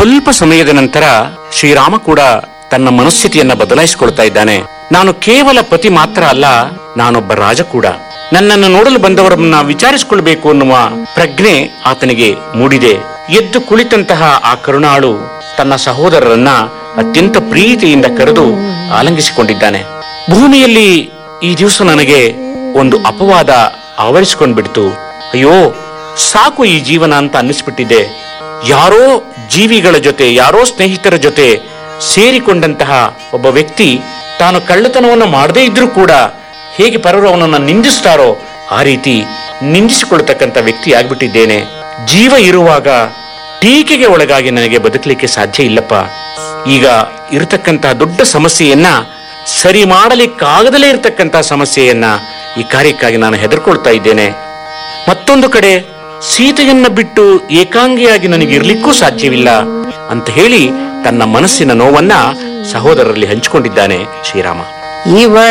ಸ್ವಲ್ಪ ಸಮಯದ ನಂತರ ಶ್ರೀರಾಮ ಕೂಡ ತನ್ನ ಮನಸ್ಥಿತಿಯನ್ನ ಬದಲಾಯಿಸಿಕೊಳ್ತಾ ಇದ್ದಾನೆ. ನಾನು ಕೇವಲ ಪತಿ ಮಾತ್ರ ಅಲ್ಲ, ನಾನೊಬ್ಬ ರಾಜ ಕೂಡ. ನನ್ನನ್ನು ನೋಡಲು ಬಂದವರನ್ನ ವಿಚಾರಿಸಿಕೊಳ್ಬೇಕು ಅನ್ನುವ ಪ್ರಜ್ಞೆ ಆತನಿಗೆ ಮೂಡಿದೆ. ಎದ್ದು ಕುಳಿತಂತಹ ಆ ಕರುಣಾಳು ತನ್ನ ಸಹೋದರರನ್ನ ಅತ್ಯಂತ ಪ್ರೀತಿಯಿಂದ ಕರೆದು ಆಲಂಗಿಸಿಕೊಂಡಿದ್ದಾನೆ. ಭೂಮಿಯಲ್ಲಿ ಈ ದಿವಸ ನನಗೆ ಒಂದು ಅಪವಾದ ಆವರಿಸಿಕೊಂಡ್ಬಿಡ್ತು. ಅಯ್ಯೋ, ಸಾಕು ಈ ಜೀವನ ಅಂತ ಅನ್ನಿಸ್ಬಿಟ್ಟಿದೆ. ಯಾರೋ ಜೀವಿಗಳ ಜೊತೆ, ಯಾರೋ ಸ್ನೇಹಿತರ ಜೊತೆ ಸೇರಿಕೊಂಡಂತಹ ಒಬ್ಬ ವ್ಯಕ್ತಿ ತಾನು ಕಳ್ಳತನವನ್ನು ಮಾಡದೇ ಇದ್ರೂ ಕೂಡ ಹೇಗೆ ಪರರು ಅವನನ್ನು ನಿಂದಿಸ್ತಾರೋ ಆ ರೀತಿ ನಿಂದಿಸಿಕೊಳ್ತಕ್ಕಂಥ ವ್ಯಕ್ತಿ ಆಗ್ಬಿಟ್ಟಿದ್ದೇನೆ. ಜೀವ ಇರುವಾಗ ಟೀಕೆಗೆ ಒಳಗಾಗಿ ನನಗೆ ಬದುಕಲಿಕ್ಕೆ ಸಾಧ್ಯ ಇಲ್ಲಪ್ಪ. ಈಗ ಇರತಕ್ಕಂತಹ ದೊಡ್ಡ ಸಮಸ್ಯೆಯನ್ನ ಸರಿ ಮಾಡಲಿಕ್ಕಾಗದಲೇ ಇರತಕ್ಕಂತಹ ಸಮಸ್ಯೆಯನ್ನ ಈ ಕಾರ್ಯಕ್ಕಾಗಿ ನಾನು ಹೆದರ್ಕೊಳ್ತಾ ಇದ್ದೇನೆ. ಮತ್ತೊಂದು ಕಡೆ ಸೀತೆಯನ್ನ ಬಿಟ್ಟು ಏಕಾಂಗಿಯಾಗಿ ನನಗೆ ಇರ್ಲಿಕ್ಕೂ ಸಾಧ್ಯವಿಲ್ಲ ಅಂತ ಹೇಳಿ ತನ್ನ ಮನಸ್ಸಿನ ನೋವನ್ನ ಸಹೋದರರಲ್ಲಿ ಹಂಚಿಕೊಂಡಿದ್ದಾನೆ ಶ್ರೀರಾಮ.